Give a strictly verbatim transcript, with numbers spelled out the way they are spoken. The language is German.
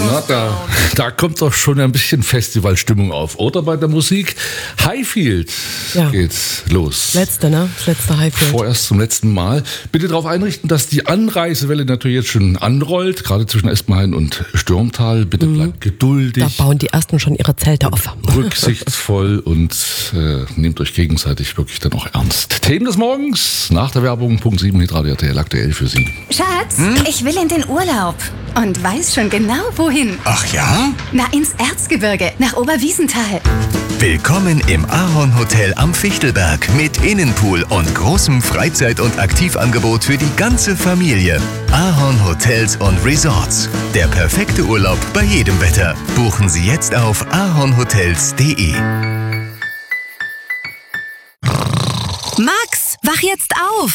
Na, da, da kommt doch schon ein bisschen Festivalstimmung auf, oder bei der Musik? Highfield Ja. geht's los. Letzte, ne? Das letzte Highfield. Vorerst zum letzten Mal. Bitte darauf einrichten, dass die Anreisewelle natürlich jetzt schon anrollt, gerade zwischen Espenhain und Stürmtal. Bitte bleibt Da geduldig, bauen die Ersten schon ihre Zelte auf. rücksichtsvoll und äh, nehmt euch gegenseitig wirklich dann auch ernst. Themen des Morgens nach der Werbung, Punkt sieben, Hitradio R T L aktuell für Sie. Schatz, ich will in den Urlaub. Und weiß schon genau, wohin. Ach ja? Na, ins Erzgebirge, nach Oberwiesenthal. Willkommen im Ahorn Hotel am Fichtelberg mit Innenpool und großem Freizeit- und Aktivangebot für die ganze Familie. Ahorn Hotels und Resorts. Der perfekte Urlaub bei jedem Wetter. Buchen Sie jetzt auf ahornhotels punkt de. Max, wach jetzt auf!